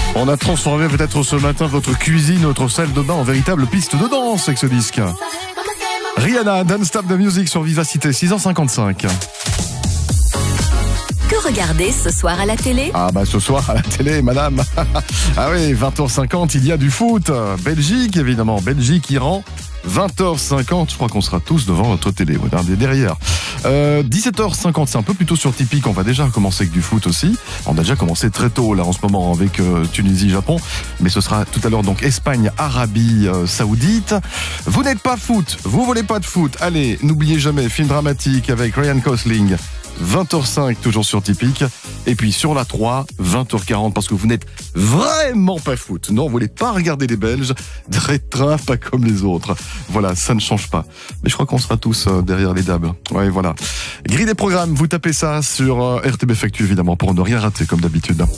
On a transformé peut-être ce matin votre cuisine, votre salle de bain en véritable piste de danse avec ce disque. Rihanna, Don't Stop the Music sur Vivacité, 6h55. Que regarder ce soir à la télé? Ah bah ce soir à la télé, madame. Ah oui, 20h50, il y a du foot. Belgique, évidemment. Belgique, Iran. 20h50, je crois qu'on sera tous devant notre télé. Regardez derrière. 17h50, c'est un peu plutôt sur Typique. On va déjà commencer avec du foot aussi. On a déjà commencé très tôt là en ce moment avec Tunisie, Japon. Mais ce sera tout à l'heure donc Espagne, Arabie Saoudite. Vous n'êtes pas foot, vous voulez pas de foot. Allez, n'oubliez jamais, film dramatique avec Ryan Gosling. 20h05, toujours sur Typique. Et puis sur la 3, 20h40, parce que vous n'êtes vraiment pas foot. Non, vous voulez pas regarder les Belges. Train pas comme les autres. Voilà, ça ne change pas. Mais je crois qu'on sera tous derrière les dabs. Ouais, voilà. Grille des programmes, vous tapez ça sur RTBF Actu, évidemment, pour ne rien rater, comme d'habitude.